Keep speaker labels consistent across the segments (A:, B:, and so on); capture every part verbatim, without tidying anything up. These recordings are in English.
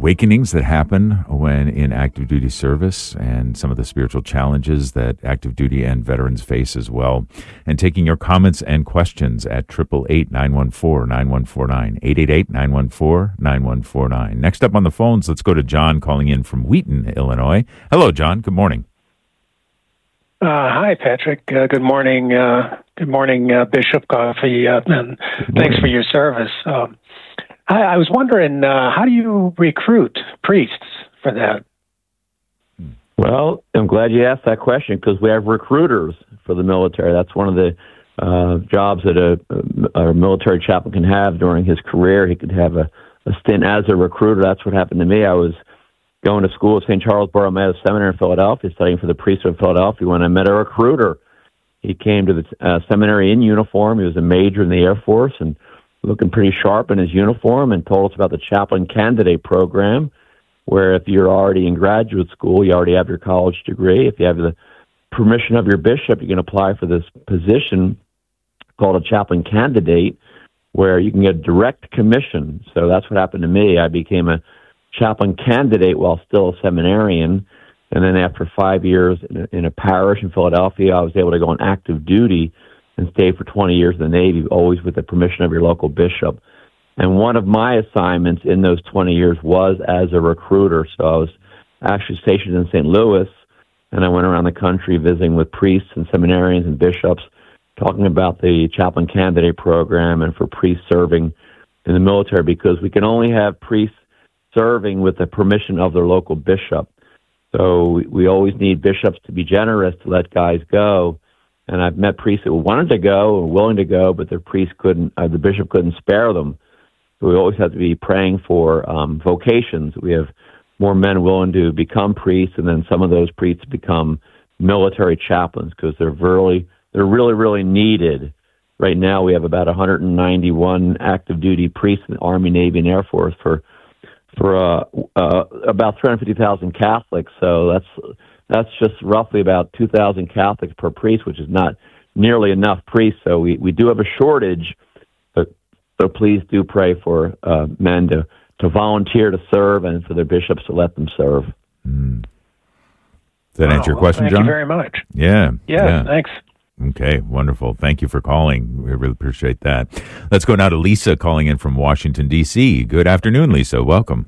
A: awakenings that happen when in active duty service and some of the spiritual challenges that active duty and veterans face as well. And taking your comments and questions at eight eight eight, nine one four, nine one four nine, eight eight eight, nine one four, nine one four nine. Next up on the phones, let's go to John calling in from Wheaton, Illinois. Hello, John. Good morning.
B: Uh, hi, Patrick. Uh, good morning. Uh, good morning, uh, Bishop Coffey, uh, and thanks for your service. Um, I, I was wondering, uh, how do you recruit priests for that?
C: Well, I'm glad you asked that question because we have recruiters for the military. That's one of the uh, jobs that a, a military chaplain can have during his career. He could have a, a stint as a recruiter. That's what happened to me. I was going to school at Saint Charles Borromeo Seminary in Philadelphia, studying for the priesthood of Philadelphia, when I met a recruiter. He came to the uh, seminary in uniform. He was a major in the Air Force and looking pretty sharp in his uniform, and told us about the chaplain candidate program, where if you're already in graduate school, you already have your college degree. If you have the permission of your bishop, you can apply for this position called a chaplain candidate, where you can get direct commission. So that's what happened to me. I became a chaplain candidate while still a seminarian, and then after five years in a, in a parish in Philadelphia, I was able to go on active duty and stay for twenty years in the Navy, always with the permission of your local bishop. And one of my assignments in those twenty years was as a recruiter. So I was actually stationed in Saint Louis, and I went around the country visiting with priests and seminarians and bishops, talking about the chaplain candidate program and for priests serving in the military, because we can only have priests serving with the permission of their local bishop. So we, we always need bishops to be generous to let guys go. And I've met priests that wanted to go and willing to go, but their priest couldn't, uh, the bishop couldn't spare them. So we always have to be praying for um, vocations. We have more men willing to become priests, and then some of those priests become military chaplains because they're really, they're really, really needed. Right now we have about one hundred ninety-one active duty priests in the Army, Navy, and Air Force for for uh, uh, about three hundred fifty thousand Catholics. So that's that's just roughly about two thousand Catholics per priest, which is not nearly enough priests. So we, we do have a shortage, but so please do pray for uh, men to, to volunteer to serve and for their bishops to let them serve.
A: Mm. Does that
B: wow,
A: answer your
B: well,
A: question,
B: thank
A: John?
B: Thank you very much.
A: Yeah.
B: Yeah,
A: yeah.
B: thanks.
A: Okay, wonderful. Thank you for calling. We really appreciate that. Let's go now to Lisa calling in from Washington, D C Good afternoon, Lisa. Welcome.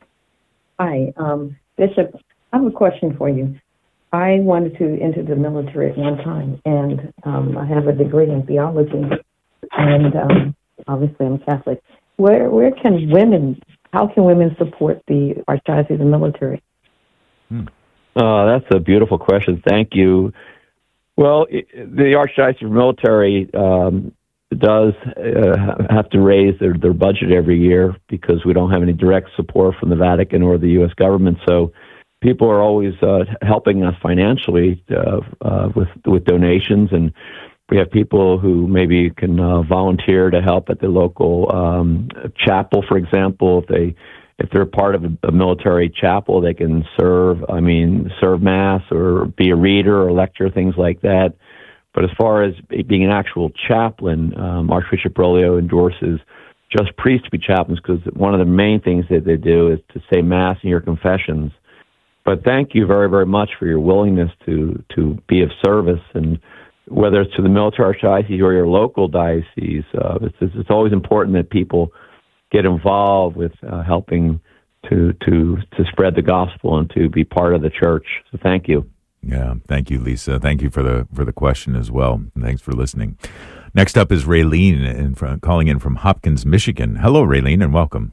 D: Hi, um, Bishop. I have a question for you. I wanted to enter the military at one time, and um, I have a degree in theology, and um, obviously I'm Catholic. Where where can women, how can women support the Archdiocese and military?
C: Hmm. Uh, that's a beautiful question. Thank you. Well, it, the Archdiocese military um, does uh, have to raise their, their budget every year because we don't have any direct support from the Vatican or the U S government. So people are always uh, helping us financially uh, uh, with with donations, and we have people who maybe can uh, volunteer to help at the local um, chapel, for example. If they if they're part of a, a military chapel, they can serve. I mean, serve mass or be a reader or lecture, things like that. But as far as being an actual chaplain, um, Archbishop Bergoglio endorses just priests to be chaplains because one of the main things that they do is to say mass in your confessions. But thank you very, very much for your willingness to, to be of service, and whether it's to the military archdiocese or your local diocese, uh, it's, it's always important that people get involved with uh, helping to to to spread the gospel and to be part of the church. So thank you.
A: Yeah, thank you, Lisa. Thank you for the for the question as well. Thanks for listening. Next up is Raylene, in front, calling in from Hopkins, Michigan. Hello, Raylene, and welcome.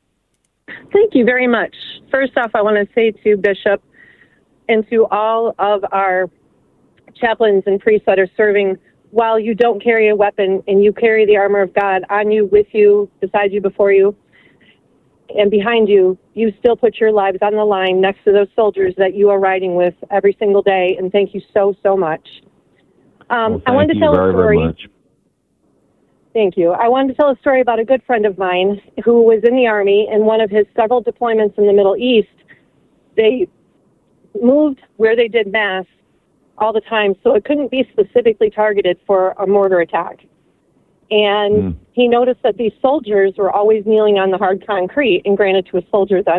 E: Thank you very much. First off, I want to say to Bishop and to all of our chaplains and priests that are serving, while you don't carry a weapon and you carry the armor of God on you, with you, beside you, before you, and behind you, you still put your lives on the line next to those soldiers that you are riding with every single day, and thank you so, so much. Um,
C: well,
E: I wanted to tell
C: very,
E: a story.
C: Very much.
E: Thank you. I wanted to tell a story about a good friend of mine who was in the Army. In one of his several deployments in the Middle East, they moved where they did mass all the time, so it couldn't be specifically targeted for a mortar attack. And mm. he noticed that these soldiers were always kneeling on the hard concrete, and granted, to a soldier, that